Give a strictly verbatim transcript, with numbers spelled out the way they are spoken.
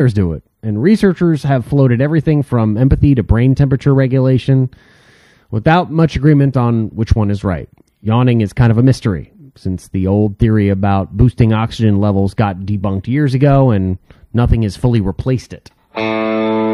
do it. And researchers have floated everything from empathy to brain temperature regulation without much agreement on which one is right. Yawning is kind of a mystery, since the old theory about boosting oxygen levels got debunked years ago and nothing has fully replaced it.